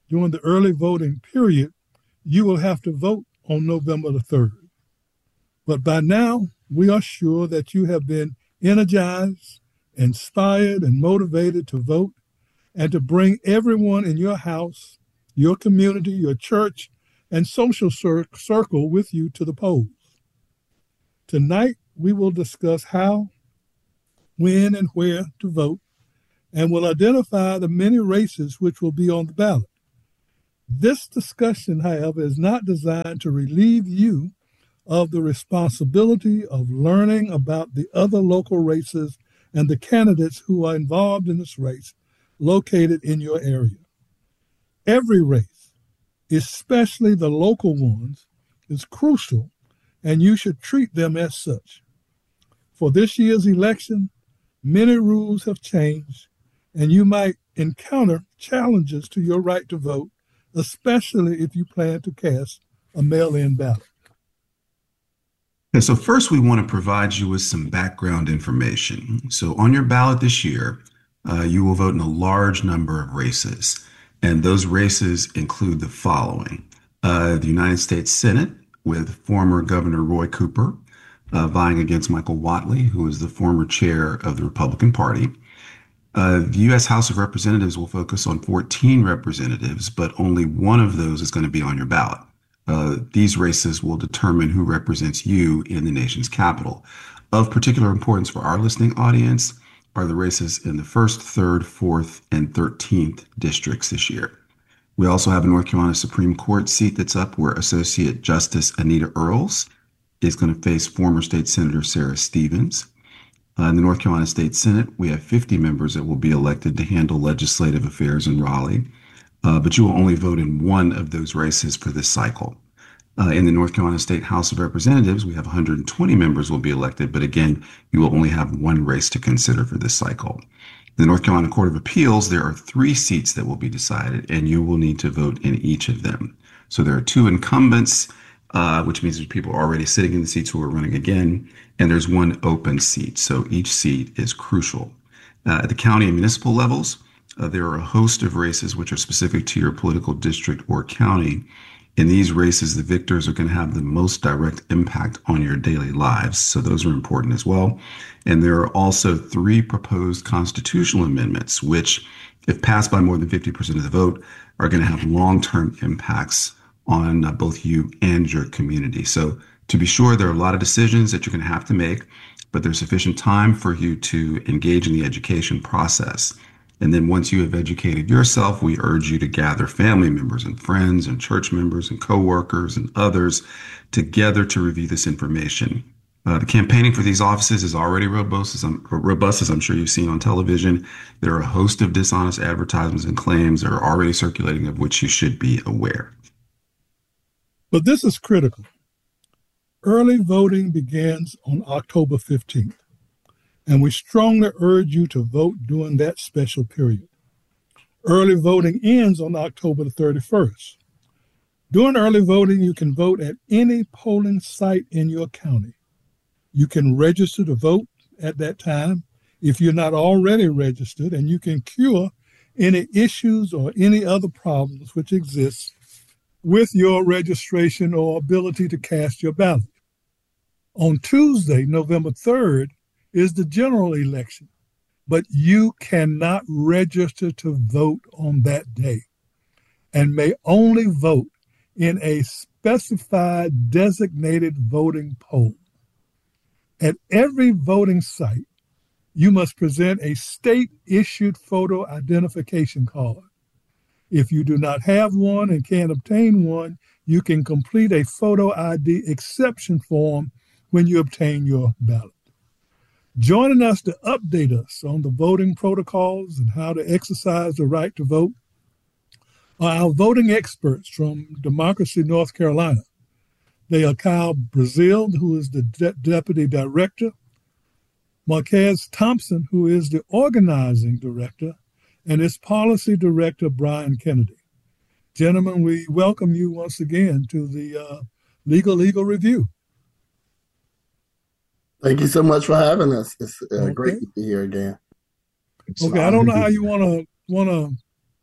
during the early voting period, you will have to vote on November the third. But by now, we are sure that you have been energized, inspired, and motivated to vote and to bring everyone in your house, your community, your church, and social cir- circle with you to the polls. Tonight, we will discuss how, when, and where to vote, and will identify the many races which will be on the ballot. This discussion, however, is not designed to relieve you of the responsibility of learning about the other local races and the candidates who are involved in this race located in your area. Every race, especially the local ones, is crucial, and you should treat them as such. For this year's election, many rules have changed, and you might encounter challenges to your right to vote, especially if you plan to cast a mail-in ballot. And so first, we want to provide you with some background information. So on your ballot this year, uh, you will vote in a large number of races. And those races include the following. Uh, the United States Senate with former Governor Roy Cooper uh, vying against Michael Whatley, who is the former chair of the Republican Party. Uh, the U S House of Representatives will focus on fourteen representatives, but only one of those is going to be on your ballot. Uh, these races will determine who represents you in the nation's capital. Of particular importance for our listening audience are the races in the first, third, fourth, and thirteenth districts this year. We also have a North Carolina Supreme Court seat that's up where Associate Justice Anita Earls is going to face former State Senator Sarah Stevens. Uh, in the North Carolina State Senate, we have fifty members that will be elected to handle legislative affairs in Raleigh. Uh, but you will only vote in one of those races for this cycle. Uh, in the North Carolina State House of Representatives, we have one hundred twenty members will be elected, but again, you will only have one race to consider for this cycle. In the North Carolina Court of Appeals, there are three seats that will be decided, and you will need to vote in each of them. So there are two incumbents, uh, which means there's people already sitting in the seats who are running again, and there's one open seat. So each seat is crucial. Uh, at the county and municipal levels, Uh, there are a host of races which are specific to your political district or county. In these races, the victors are going to have the most direct impact on your daily lives. So those are important as well. And there are also three proposed constitutional amendments, which, if passed by more than fifty percent of the vote, are going to have long-term impacts on uh, both you and your community. So to be sure, there are a lot of decisions that you're going to have to make, but there's sufficient time for you to engage in the education process. And then once you have educated yourself, we urge you to gather family members and friends and church members and coworkers and others together to review this information. Uh, the campaigning for these offices is already robust as, I'm, robust, as I'm sure you've seen on television. There are a host of dishonest advertisements and claims that are already circulating of which you should be aware. But this is critical. Early voting begins on October fifteenth. And we strongly urge you to vote during that special period. Early voting ends on October the thirty-first. During early voting, you can vote at any polling site in your county. You can register to vote at that time if you're not already registered, and you can cure any issues or any other problems which exist with your registration or ability to cast your ballot. On Tuesday, November third, is the general election, but you cannot register to vote on that day and may only vote in a specified designated voting poll. At every voting site, you must present a state-issued photo identification card. If you do not have one and can't obtain one, you can complete a photo I D exception form when you obtain your ballot. Joining us to update us on the voting protocols and how to exercise the right to vote are our voting experts from Democracy North Carolina. They are Kyle Brazil, who is the de- Deputy Director, Marquez Thompson, who is the Organizing Director, and its Policy Director, Brian Kennedy. Gentlemen, we welcome you once again to the uh, Legal Legal Review. Thank you so much for having us. It's uh, Okay. great to be here again. Okay, I don't know how you want to want to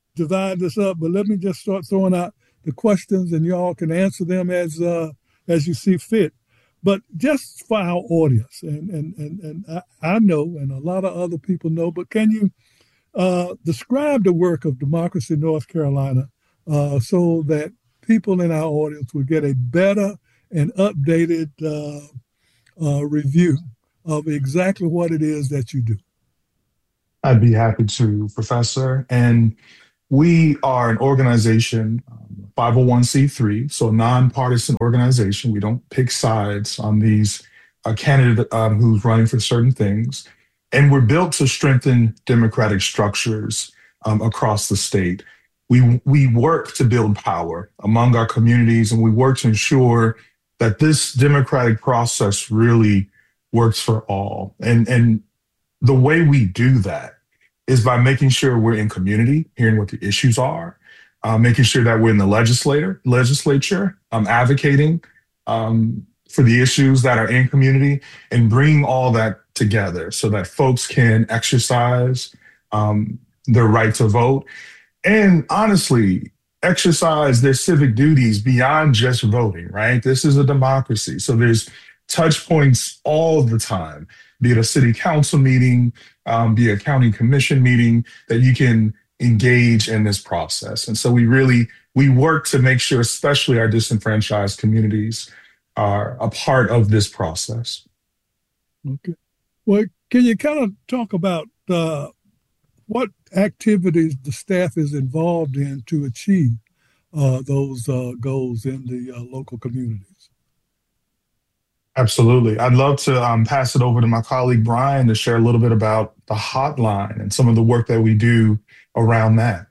divide this up, but let me just start throwing out the questions, and y'all can answer them as uh, as you see fit. But just for our audience, and and and, and I, I know, and a lot of other people know, but can you uh, describe the work of Democracy North Carolina uh, so that people in our audience will get a better and updated uh, uh, review of exactly what it is that you do? I'd be happy to, Professor. And we are an organization, um, five oh one c three, so a nonpartisan organization. We don't pick sides on these uh, candidate um, who's running for certain things. And we're built to strengthen democratic structures um, across the state. We, we work to build power among our communities, and we work to ensure that this democratic process really works for all. And, and the way we do that is by making sure we're in community, hearing what the issues are, uh, making sure that we're in the legislator, legislature, um, advocating um, for the issues that are in community, and bringing all that together so that folks can exercise um, their right to vote and honestly exercise their civic duties beyond just voting, right? This is a democracy. So there's touch points all the time, be it a city council meeting, um, be it a county commission meeting, that you can engage in this process. And so we really, we work to make sure, especially our disenfranchised communities, are a part of this process. Okay. Well, can you kind of talk about uh, what activities the staff is involved in to achieve uh, those uh, goals in the uh, local communities? Absolutely. I'd love to um, pass it over to my colleague, Brian, to share a little bit about the hotline and some of the work that we do around that.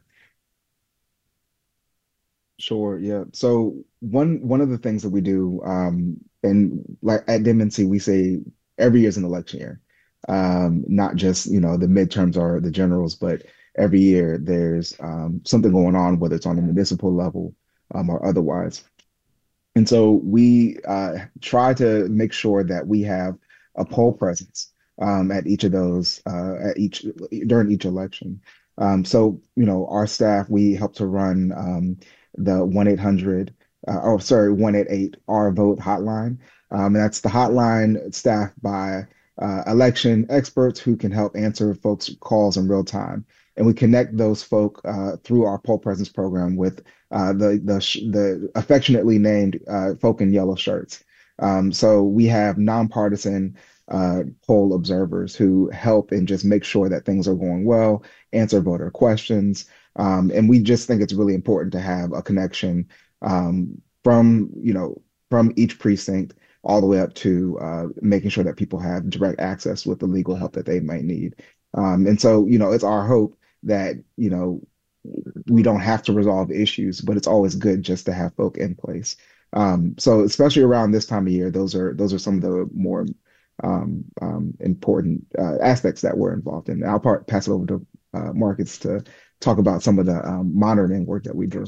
Sure. Yeah. So one one of the things that we do, um, and like at D M N C, we say every year is an election year. Um, not just, you know, the midterms or the generals, but every year there's um, something going on, whether it's on the municipal level um, or otherwise. And so we uh, try to make sure that we have a poll presence um, at each of those, uh, at each during each election. Um, so, you know, our staff, we help to run um, the one eight hundred, uh, oh, sorry, one eight eight R vote hotline. Um, and that's the hotline staffed by uh, election experts who can help answer folks' calls in real time. And we connect those folk uh, through our poll presence program with uh, the the the affectionately named uh, folk in yellow shirts. Um, so we have nonpartisan uh, poll observers who help and just make sure that things are going well, answer voter questions, um, and we just think it's really important to have a connection um, from you know from each precinct all the way up to uh, making sure that people have direct access with the legal help that they might need. Um, and so you know it's our hope that, you know, we don't have to resolve issues, but it's always good just to have folk in place. Um, so especially around this time of year, those are those are some of the more um, um, important uh, aspects that we're involved in. I'll part, pass it over to uh, Marcus to talk about some of the um, monitoring work that we do.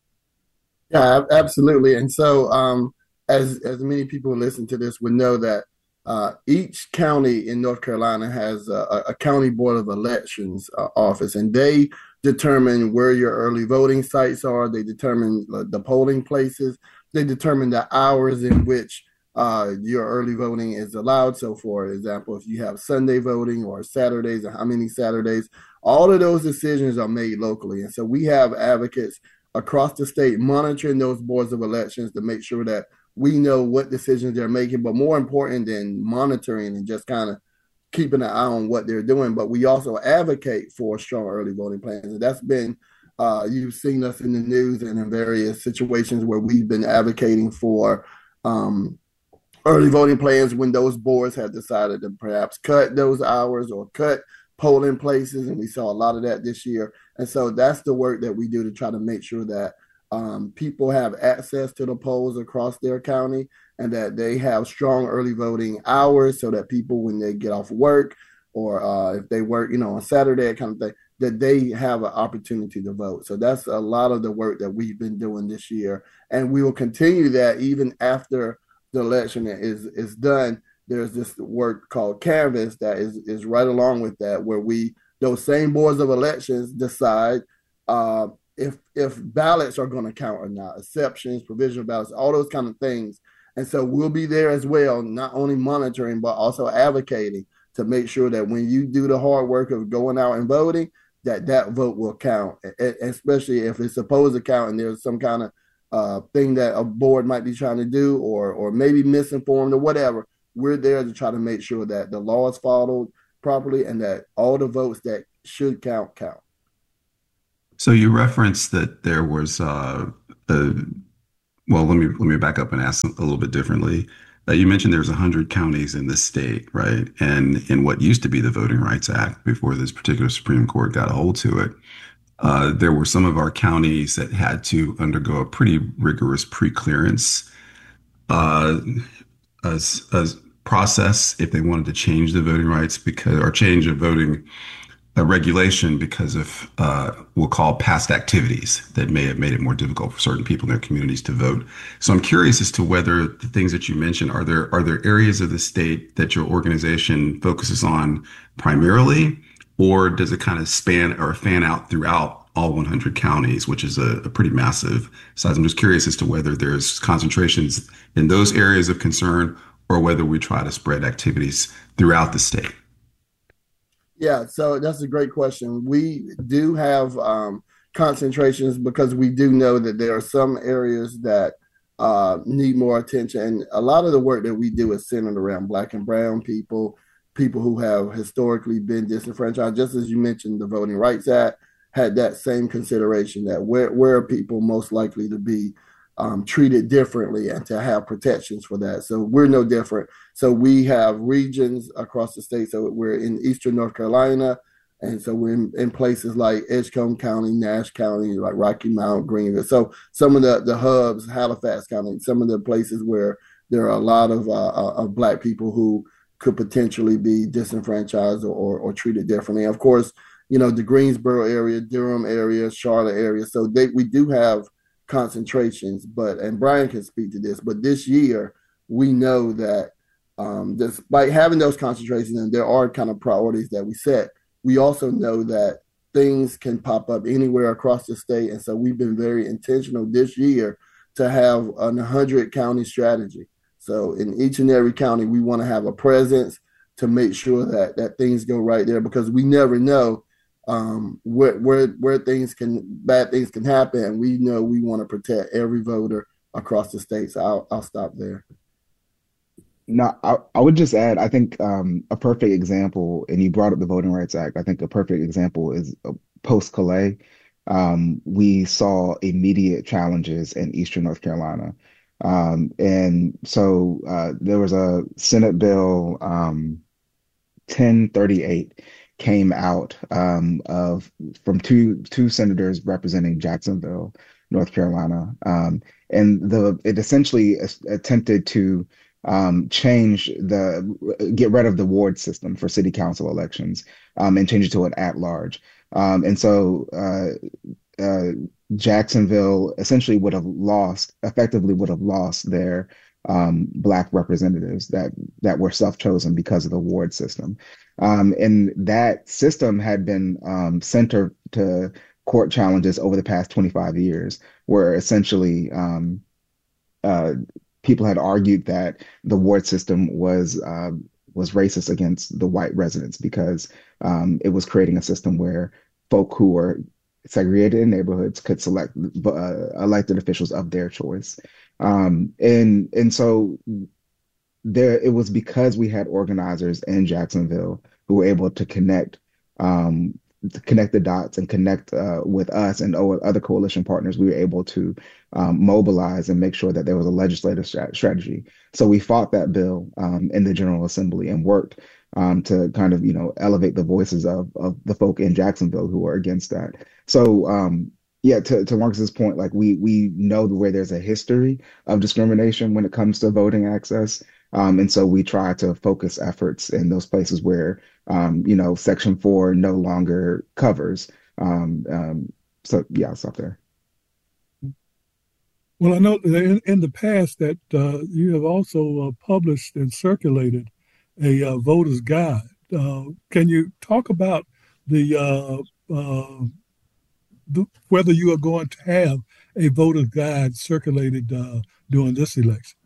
Yeah, absolutely. And so um, as, as many people who listen to this would know that Uh, each county in North Carolina has a, a county board of elections uh, office, and they determine where your early voting sites are. They determine uh, the polling places. They determine the hours in which uh, your early voting is allowed. So, for example, if you have Sunday voting or Saturdays, or how many Saturdays, all of those decisions are made locally. And so we have advocates across the state monitoring those boards of elections to make sure that we know what decisions they're making, but more important than monitoring and just kind of keeping an eye on what they're doing. But we also advocate for strong early voting plans. And that's been, uh, you've seen us in the news and in various situations where we've been advocating for um, early voting plans when those boards have decided to perhaps cut those hours or cut polling places. And we saw a lot of that this year. And so that's the work that we do to try to make sure that Um, people have access to the polls across their county and that they have strong early voting hours so that people, when they get off work or uh, if they work, you know, on Saturday, kind of thing, that they have an opportunity to vote. So that's a lot of the work that we've been doing this year. And we will continue that even after the election is, is done. There's this work called Canvas that is, is right along with that, where we, those same boards of elections decide uh, if if ballots are going to count or not, exceptions, provisional ballots, all those kind of things. And so we'll be there as well, not only monitoring, but also advocating to make sure that when you do the hard work of going out and voting, that that vote will count, especially if it's supposed to count and there's some kind of uh, thing that a board might be trying to do, or or maybe misinformed or whatever. We're there to try to make sure that the law is followed properly and that all the votes that should count, count. So you referenced that there was uh, a Well, let me let me back up and ask a little bit differently. Uh, you mentioned there's one hundred counties in the state, right? And in what used to be the Voting Rights Act, before this particular Supreme Court got a hold to it, uh, there were some of our counties that had to undergo a pretty rigorous pre-clearance uh, as, as process if they wanted to change the voting rights because or change a voting a regulation because of uh, we'll call past activities that may have made it more difficult for certain people in their communities to vote. So I'm curious as to whether the things that you mentioned, are there are there areas of the state that your organization focuses on primarily, or does it kind of span or fan out throughout all one hundred counties, which is a, a pretty massive size? I'm just curious as to whether there's concentrations in those areas of concern or whether we try to spread activities throughout the state. Yeah, so that's a great question. We do have um, concentrations because we do know that there are some areas that uh, need more attention. And a lot of the work that we do is centered around Black and brown people, people who have historically been disenfranchised. Just as you mentioned, the Voting Rights Act had that same consideration, that where, where are people most likely to be Um, treated differently and to have protections for that. So we're no different. So we have regions across the state. So we're in Eastern North Carolina. And so we're in, in places like Edgecombe County, Nash County, like Rocky Mount, Greenville. So some of the, the hubs, Halifax County, some of the places where there are a lot of, uh, of Black people who could potentially be disenfranchised or, or, or treated differently. Of course, you know, the Greensboro area, Durham area, Charlotte area. So they, we do have concentrations, but, and Brian can speak to this, but this year we know that um, despite having those concentrations, and there are kind of priorities that we set, we also know that things can pop up anywhere across the state. And so we've been very intentional this year to have an one hundred county strategy. So in each and every county, we want to have a presence to make sure that, that things go right there, because we never know um, where, where, where things can, bad things can happen. And we know we want to protect every voter across the state. So I'll, I'll stop there. No, I, I would just add, I think um, a perfect example, and you brought up the Voting Rights Act, I think a perfect example is post-Calais. Um, we saw immediate challenges in Eastern North Carolina. Um, and so uh, there was a Senate bill, um, ten thirty-eight, came out um, of from two two senators representing Jacksonville, North Carolina, um, and the it essentially attempted to um, change the get rid of the ward system for city council elections um, and change it to an at-large. Um, and so uh, uh, Jacksonville essentially would have lost, effectively would have lost their um, Black representatives that that were self-chosen because of the ward system. Um, and that system had been um, centered to court challenges over the past twenty-five years, where essentially um, uh, people had argued that the ward system was uh, was racist against the white residents because um, it was creating a system where folk who were segregated in neighborhoods could select uh, elected officials of their choice. Um, and and so there, it was because we had organizers in Jacksonville who were able to connect, um, to connect the dots and connect uh, with us and other coalition partners. We were able to um, mobilize and make sure that there was a legislative strat- strategy. So we fought that bill um, in the General Assembly and worked um, to kind of, you know, elevate the voices of of the folk in Jacksonville who were against that. So um, yeah, to, to Marcus's point, like we we know where there's a history of discrimination when it comes to voting access. Um, and so we try to focus efforts in those places where, um, you know, Section four no longer covers. Um, um, so, yeah, I'll stop there. Well, I know in, in the past that uh, you have also uh, published and circulated a uh, voter's guide. Uh, can you talk about the uh, uh, the, whether you are going to have a voter's guide circulated uh, during this election?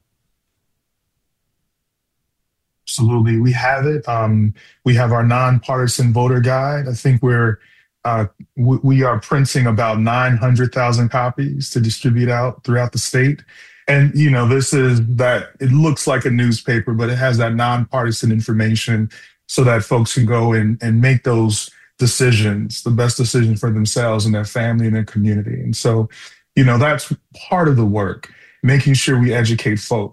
Absolutely. We have it. Um, we have our nonpartisan voter guide. I think we're uh, w- we are printing about nine hundred thousand copies to distribute out throughout the state. And, you know, this is that it looks like a newspaper, but it has that nonpartisan information so that folks can go and, and make those decisions, the best decision for themselves and their family and their community. And so, you know, that's part of the work, making sure we educate folks.